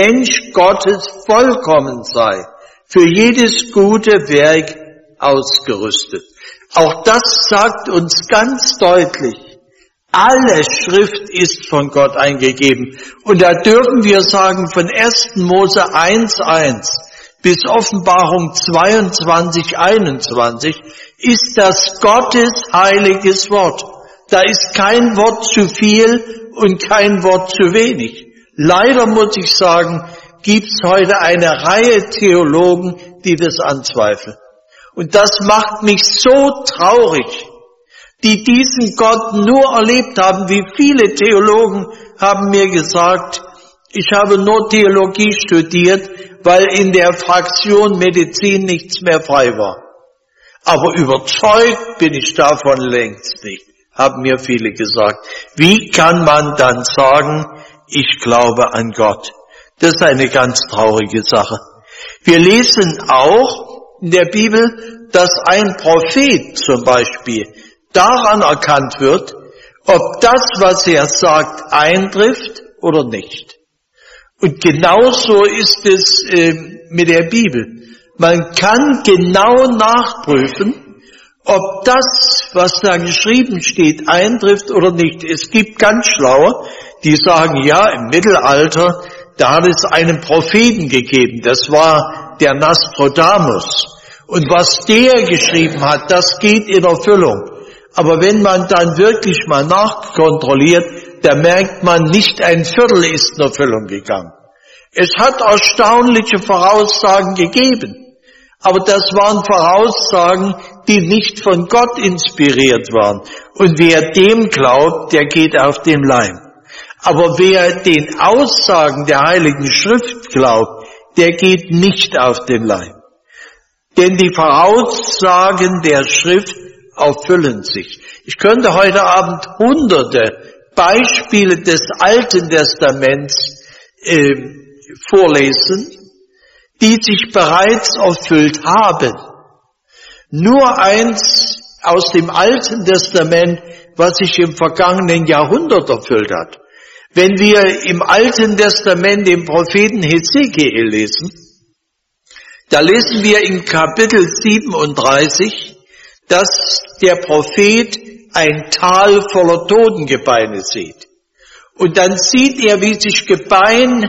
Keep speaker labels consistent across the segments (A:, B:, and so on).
A: Mensch Gottes vollkommen sei, für jedes gute Werk ausgerüstet. Auch das sagt uns ganz deutlich, alle Schrift ist von Gott eingegeben. Und da dürfen wir sagen, von 1. Mose 1,1 bis Offenbarung 22,21 ist das Gottes heiliges Wort. Da ist kein Wort zu viel und kein Wort zu wenig. Leider muss ich sagen, gibt es heute eine Reihe Theologen, die das anzweifeln. Und das macht mich so traurig, die diesen Gott nur erlebt haben. Wie viele Theologen haben mir gesagt, ich habe nur Theologie studiert, weil in der Fraktion Medizin nichts mehr frei war. Aber überzeugt bin ich davon längst nicht, haben mir viele gesagt. Wie kann man dann sagen, ich glaube an Gott? Das ist eine ganz traurige Sache. Wir lesen auch in der Bibel, dass ein Prophet zum Beispiel daran erkannt wird, ob das, was er sagt, eintrifft oder nicht. Und genauso ist es mit der Bibel. Man kann genau nachprüfen, ob das, was da geschrieben steht, eintrifft oder nicht. Es gibt ganz Schlaue, die sagen, ja, im Mittelalter, da hat es einen Propheten gegeben. Das war der Nostradamus. Und was der geschrieben hat, das geht in Erfüllung. Aber wenn man dann wirklich mal nachkontrolliert, da merkt man, nicht ein Viertel ist in Erfüllung gegangen. Es hat erstaunliche Voraussagen gegeben. Aber das waren Voraussagen, die nicht von Gott inspiriert waren. Und wer dem glaubt, der geht auf den Leim. Aber wer den Aussagen der Heiligen Schrift glaubt, der geht nicht auf den Leim. Denn die Voraussagen der Schrift erfüllen sich. Ich könnte heute Abend hunderte Beispiele des Alten Testaments vorlesen, die sich bereits erfüllt haben. Nur eins aus dem Alten Testament, was sich im vergangenen Jahrhundert erfüllt hat. Wenn wir im Alten Testament den Propheten Hesekiel lesen, da lesen wir in Kapitel 37, dass der Prophet ein Tal voller Totengebeine sieht. Und dann sieht er, wie sich Gebein,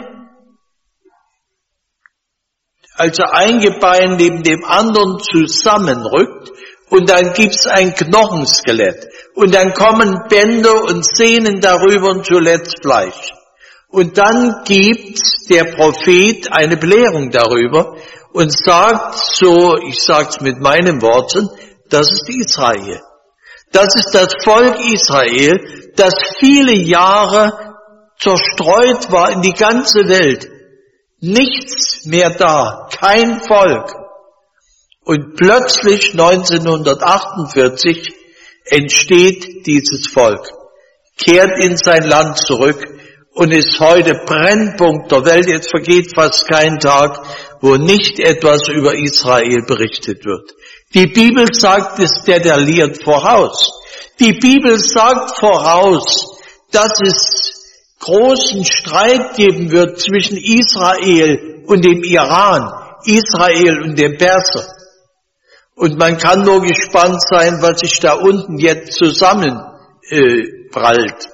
A: also ein Gebein neben dem anderen zusammenrückt, und dann gibt's ein Knochenskelett. Und dann kommen Bänder und Sehnen darüber und zuletzt Fleisch. Und dann gibt der Prophet eine Belehrung darüber und sagt so, ich sag's mit meinen Worten, das ist Israel. Das ist das Volk Israel, das viele Jahre zerstreut war in die ganze Welt. Nichts mehr da, kein Volk. Und plötzlich 1948 entsteht dieses Volk, kehrt in sein Land zurück und ist heute Brennpunkt der Welt. Jetzt vergeht fast kein Tag, wo nicht etwas über Israel berichtet wird. Die Bibel sagt es detailliert voraus. Die Bibel sagt voraus, dass es großen Streit geben wird zwischen Israel und dem Iran, Israel und dem Perser. Und man kann nur gespannt sein, was sich da unten jetzt zusammenprallt,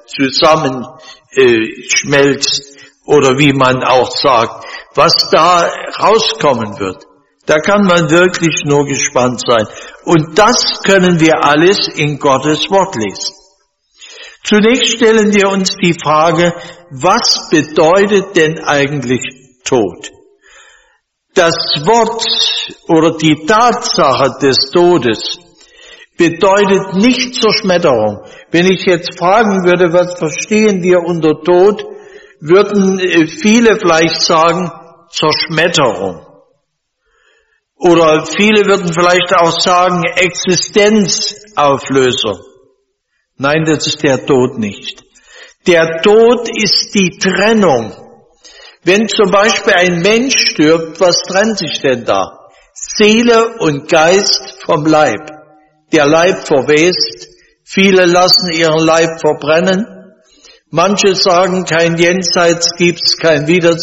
A: schmelzt oder wie man auch sagt, was da rauskommen wird. Da kann man wirklich nur gespannt sein. Und das können wir alles in Gottes Wort lesen. Zunächst stellen wir uns die Frage, was bedeutet denn eigentlich Tod? Das Wort oder die Tatsache des Todes bedeutet nicht Zerschmetterung. Wenn ich jetzt fragen würde, was verstehen wir unter Tod, würden viele vielleicht sagen, Zerschmetterung. Oder viele würden vielleicht auch sagen, Existenzauflösung. Nein, das ist der Tod nicht. Der Tod ist die Trennung. Wenn zum Beispiel ein Mensch stirbt, was trennt sich denn da? Seele und Geist vom Leib. Der Leib verwest. Viele lassen ihren Leib verbrennen. Manche sagen, kein Jenseits gibt's, kein Wiedersehen.